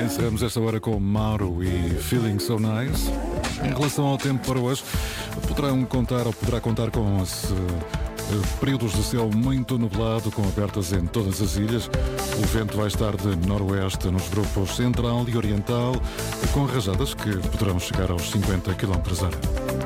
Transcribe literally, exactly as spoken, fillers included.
Encerramos esta hora com Mauro e Feeling So Nice. Em relação ao tempo para hoje, poderão contar ou poderá contar com os, uh, períodos de céu muito nublado, com abertas em todas as ilhas. O vento vai estar de noroeste nos grupos central e oriental, com rajadas que poderão chegar aos cinquenta quilómetros por hora.